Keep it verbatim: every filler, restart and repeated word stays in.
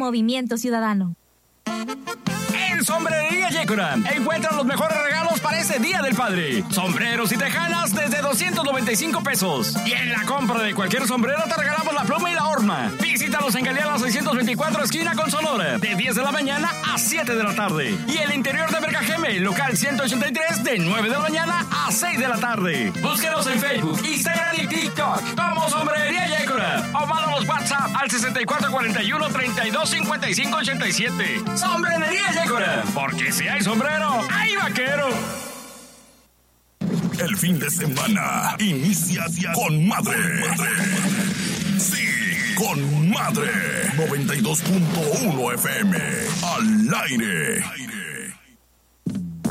Movimiento Ciudadano. En Sombrería Yécora encuentran los mejores regalos para ese Día del Padre. Sombreros y tejanas desde doscientos noventa y cinco pesos. Y en la compra de cualquier sombrero te regalamos la pluma y la horma. Visítalos en Galeana seiscientos veinticuatro, esquina con Sonora, de diez de la mañana a siete de la tarde. Y el interior de Bergajeme, local ciento ochenta y tres, de nueve de la mañana a seis de la tarde. Búsquenos en Facebook, Instagram y TikTok como Sombrería Yécora. O mándanos WhatsApp al sesenta y cuatro cuarenta y uno, treinta y dos cincuenta y cinco ochenta y siete. Sombrería Yécora, porque si hay sombrero, hay vaquero. El fin de semana inicia con madre. madre. Sí, con madre. noventa y dos punto uno F M. Al aire.